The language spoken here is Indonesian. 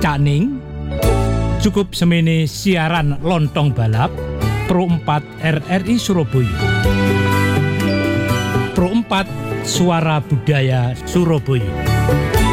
Cakning, cukup semene siaran Lontong Balap Pro 4 RRI Surabaya. Pro 4 Suara Budaya Surabaya.